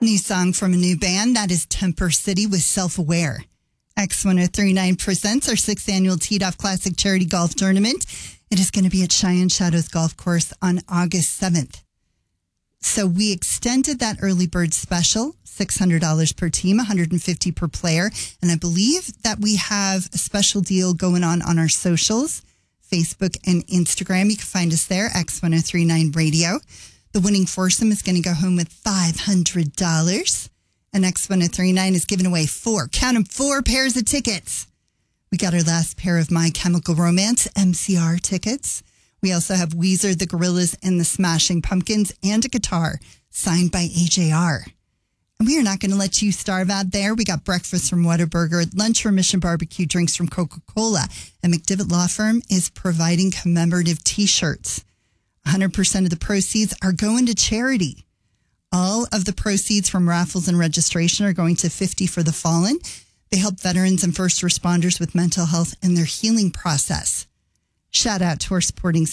New song from a new band. That is Temper City with Self-Aware. X1039 presents our 6th annual Teed Off Classic Charity Golf Tournament. It is going to be at Cheyenne Shadows Golf Course on August 7th. So we extended that early bird special, $600 per team, $150 per player. And I believe that we have a special deal going on our socials, Facebook and Instagram. You can find us there, X1039 Radio. The winning foursome is going to go home with $500. And X1039 is giving away 4 pairs of tickets. We got our last pair of My Chemical Romance MCR tickets. We also have Weezer, the Gorillaz, and the Smashing Pumpkins, and a guitar signed by AJR. And we are not going to let you starve out there. We got breakfast from Whataburger, lunch from Mission Barbecue, drinks from Coca-Cola. And McDivitt Law Firm is providing commemorative T-shirts. 100% of the proceeds are going to charity. All of the proceeds from raffles and registration are going to 50 for the Fallen. They help veterans and first responders with mental health and their healing process. Shout out to our supporting